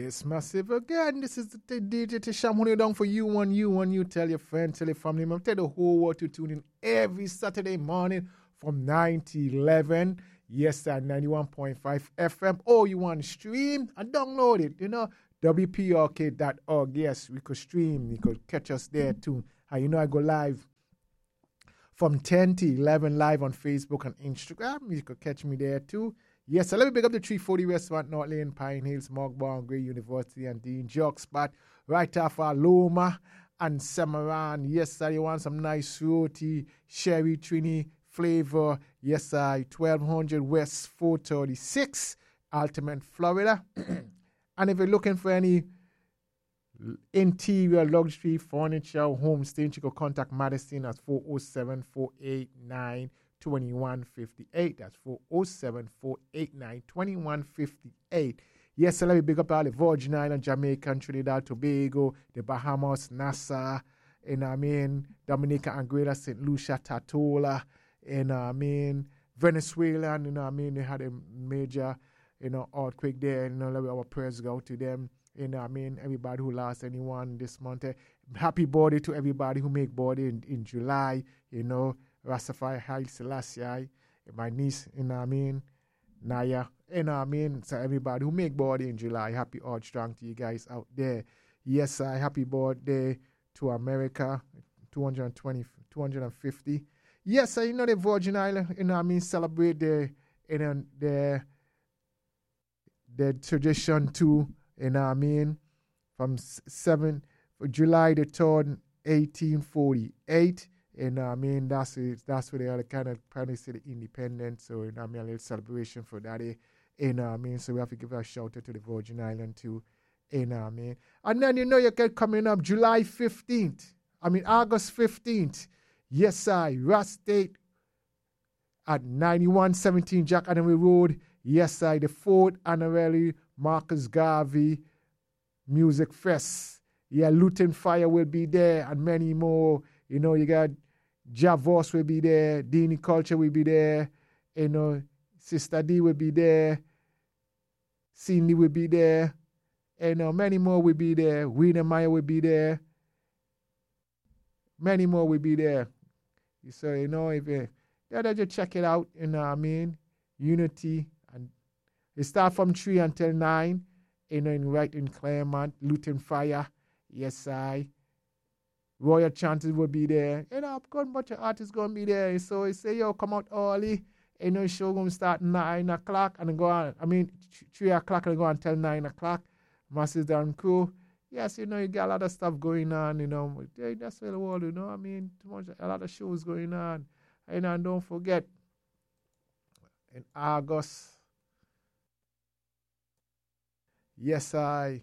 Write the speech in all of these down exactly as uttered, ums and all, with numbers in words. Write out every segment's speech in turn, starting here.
It's Massive again. This is the D J Tisham holding it down for you and you and you. Tell your friends, tell your family member, tell the whole world to tune in every Saturday morning from nine to eleven. Yes, at ninety-one point five F M. Or you want to stream and download it, you know, W P R K dot org. Yes, we could stream. You could catch us there too. And you know, I go live from ten to eleven live on Facebook and Instagram. You could catch me there too. Yes, so let me pick up the three forty Westmont, North Lane, Pine Hills, Mogbar, Grey University, and Dean Jock spot right off our Loma and Samaran. Yes, sir, you want some nice roti, sherry, trini flavor. Yes, sir, twelve hundred West four thirty-six, Altamont, Florida. And if you're looking for any interior luxury furniture, home staging, you can contact Madison at four oh seven, four eight nine, two one five eight. That's four oh seven, four eight nine, two one five eight. Yes, so let me big up all the Virgin Islands, Jamaica, Trinidad, Tobago, the Bahamas, Nassau, and I mean, Dominica and Greater Saint Lucia, Tortola, and I mean, Venezuela, and you know, I mean, they had a major, you know, earthquake there, you know, let our prayers go to them. You know, I mean, everybody who lost anyone this month. Eh, happy birthday to everybody who make birthday in, in July, you know, Rastafari Haile Selassie, my niece, you know what I mean, Naya, you know what I mean, so everybody who make birthday in July, happy odd strong to you guys out there. Yes, I happy birthday to America, two hundred twenty, two hundred fifty. Yes, I you know the Virgin Islands, you know what I mean, celebrate the, you know, the, the tradition too, you know what I mean, from seven, July the third, eighteen forty-eight. You know what I mean? That's it. That's where they are kind of kind of say the independence. So, you know what I mean? A little celebration for that. Eh? You know what I mean? So we have to give a shout out to the Virgin Island too. You know what I mean? And then, you know, you get coming up July fifteenth. I mean, August fifteenth. Yes, I. Ross State at ninety-one seventeen Jack Adamway Road. Yes, I. The fourth annual Marcus Garvey Music Fest. Yeah, Luton Fire will be there and many more. You know, you got Javos will be there, Dini Culture will be there, you know, Sister D will be there, Cindy will be there, you know, many more will be there, Wiener Meyer will be there, many more will be there. So, you know, if you, yeah, just check it out, you know what I mean, Unity, and it start from three until nine, you know, in, right in Claremont, Luton Fire, yes, I. Royal Chances will be there. You know, a bunch of artists going to be there. So he say, yo, come out early. You know, show going to start nine o'clock and go on. I mean, three o'clock and go on until nine o'clock. Masses down crew. Yes, you know, you got a lot of stuff going on, you know. That's the world, you know. I mean, too much, a lot of shows going on. You know, and don't forget, in August, yes, I...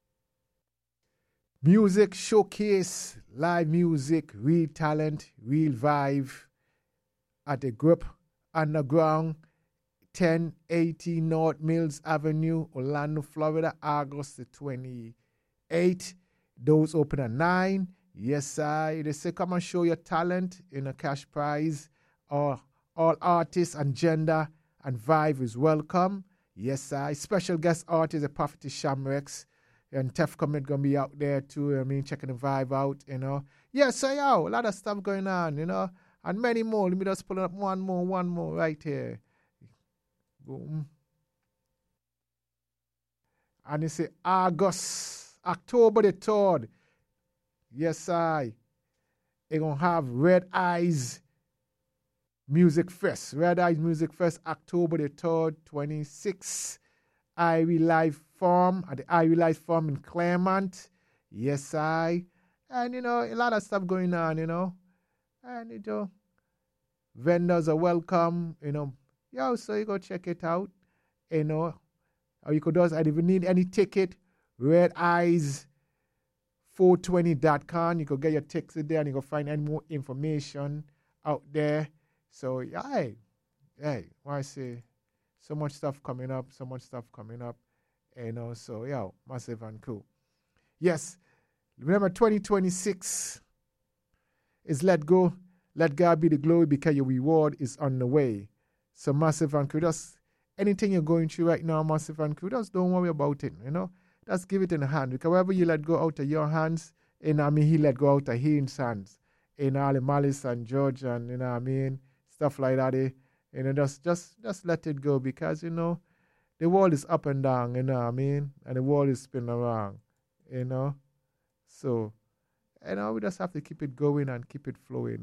Music showcase, live music, real talent, real vibe at the Group Underground, ten eighty North Mills Avenue, Orlando, Florida, August the twenty-eighth. Those open at nine. Yes, I. They say come and show your talent in a cash prize. All, all artists and gender and vibe is welcome. Yes, I. Special guest artist, the Prophetess Shamrex. And Tef Commit gonna be out there too. I mean, checking the vibe out, you know. Yeah, so yo, a lot of stuff going on, you know, and many more. Let me just pull up one more, one more right here. Boom. And it's August, October the third. Yes, I. They're gonna have Red Eyes Music Fest. Red Eyes Music Fest, October the third, twenty-six. Ivy Life Farm, at the Ivy Life Farm in Claremont. Yes, I. And, you know, a lot of stuff going on, you know. And, you know, vendors are welcome, you know. Yo, so you go check it out, you know. Or you could just, and if you need any ticket, red eyes four twenty dot com. You could get your ticket there and you can find any more information out there. So, yeah, hey, hey, what I say? So much stuff coming up, so much stuff coming up, you know, so, yeah, massive and cool. Yes, remember twenty twenty-six is Let Go, Let God Be the Glory, because your reward is on the way. So massive and cool, just anything you're going through right now, massive and cool, just don't worry about it, you know. just give it in the hand. Because whatever you let go out of your hands, you know what I mean, he let go out of his hands. You know, all the malice and George and, you know what I mean, stuff like that. Eh? You know, just, just, just let it go because, you know, the world is up and down, you know what I mean? And the world is spinning around, you know? So, you know, we just have to keep it going and keep it flowing.